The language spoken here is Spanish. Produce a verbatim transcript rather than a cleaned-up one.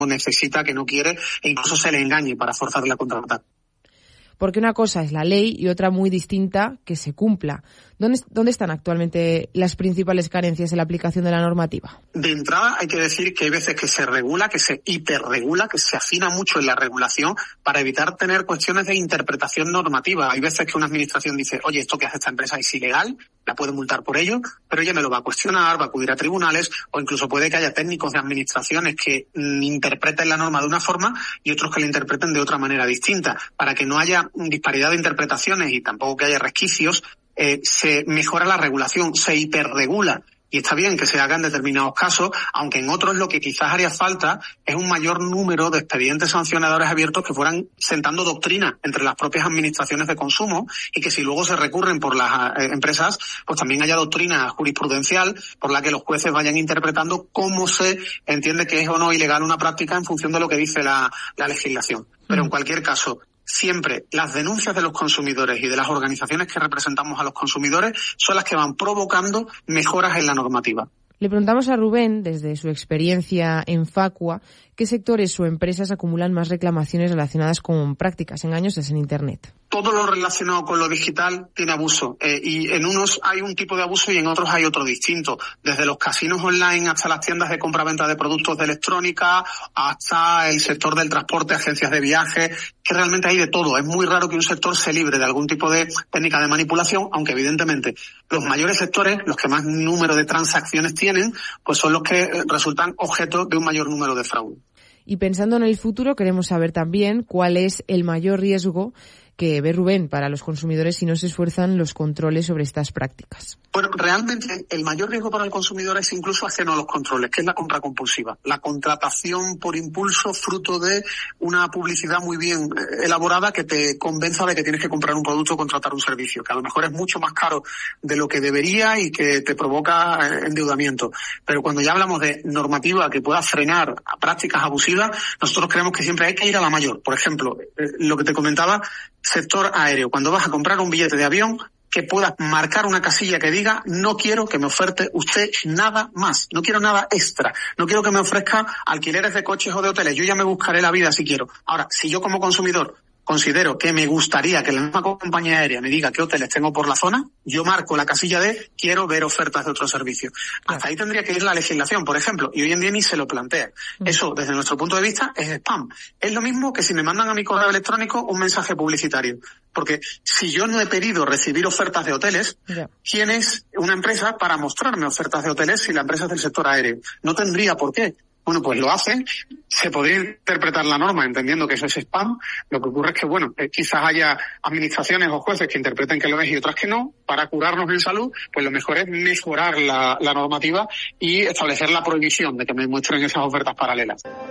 necesita, que no quiere, e incluso se le engañe para forzarle a contratar. Porque una cosa es la ley y otra muy distinta, que se cumpla. ¿Dónde, ¿Dónde están actualmente las principales carencias en la aplicación de la normativa? De entrada hay que decir que hay veces que se regula, que se hiperregula, que se afina mucho en la regulación para evitar tener cuestiones de interpretación normativa. Hay veces que una administración dice, oye, esto que hace esta empresa es ilegal, la puede multar por ello, pero ella me lo va a cuestionar, va a acudir a tribunales, o incluso puede que haya técnicos de administraciones que mm, interpreten la norma de una forma y otros que la interpreten de otra manera distinta. Para que no haya disparidad de interpretaciones y tampoco que haya resquicios, eh, se mejora la regulación, se hiperregula. Y está bien que se haga en determinados casos, aunque en otros lo que quizás haría falta es un mayor número de expedientes sancionadores abiertos que fueran sentando doctrina entre las propias administraciones de consumo, y que si luego se recurren por las eh, empresas, pues también haya doctrina jurisprudencial por la que los jueces vayan interpretando cómo se entiende que es o no ilegal una práctica en función de lo que dice la, la legislación. Pero en cualquier caso, siempre las denuncias de los consumidores y de las organizaciones que representamos a los consumidores son las que van provocando mejoras en la normativa. Le preguntamos a Rubén, desde su experiencia en Facua, qué sectores o empresas acumulan más reclamaciones relacionadas con prácticas engañosas en Internet. Todo lo relacionado con lo digital tiene abuso, eh, y en unos hay un tipo de abuso y en otros hay otro distinto. Desde los casinos online hasta las tiendas de compra-venta de productos de electrónica, hasta el sector del transporte, agencias de viaje, que realmente hay de todo. Es muy raro que un sector se libre de algún tipo de técnica de manipulación, aunque evidentemente los mayores sectores, los que más número de transacciones tienen, pues son los que resultan objeto de un mayor número de fraude. Y pensando en el futuro, queremos saber también cuál es el mayor riesgo que ve Rubén para los consumidores si no se esfuerzan los controles sobre estas prácticas. Bueno, realmente el mayor riesgo para el consumidor es incluso ajeno a los controles, que es la compra compulsiva. La contratación por impulso fruto de una publicidad muy bien elaborada que te convenza de que tienes que comprar un producto o contratar un servicio, que a lo mejor es mucho más caro de lo que debería y que te provoca endeudamiento. Pero cuando ya hablamos de normativa que pueda frenar a prácticas abusivas, nosotros creemos que siempre hay que ir a la mayor. Por ejemplo, lo que te comentaba, sector aéreo. Cuando vas a comprar un billete de avión, que puedas marcar una casilla que diga, no quiero que me oferte usted nada más, no quiero nada extra, no quiero que me ofrezca alquileres de coches o de hoteles, yo ya me buscaré la vida si quiero. Ahora, si yo como consumidor considero que me gustaría que la misma compañía aérea me diga qué hoteles tengo por la zona, yo marco la casilla de quiero ver ofertas de otros servicios. Hasta ahí tendría que ir la legislación, por ejemplo, y hoy en día ni se lo plantea. Eso, desde nuestro punto de vista, es spam. Es lo mismo que si me mandan a mi correo electrónico un mensaje publicitario. Porque si yo no he pedido recibir ofertas de hoteles, yeah. ¿quién es una empresa para mostrarme ofertas de hoteles si la empresa es del sector aéreo? No tendría por qué. Bueno, pues lo hacen. Se podría interpretar la norma entendiendo que eso es spam. Lo que ocurre es que, bueno, eh, quizás haya administraciones o jueces que interpreten que lo es y otras que no. Para curarnos en salud, pues lo mejor es mejorar la, la normativa y establecer la prohibición de que me muestren esas ofertas paralelas.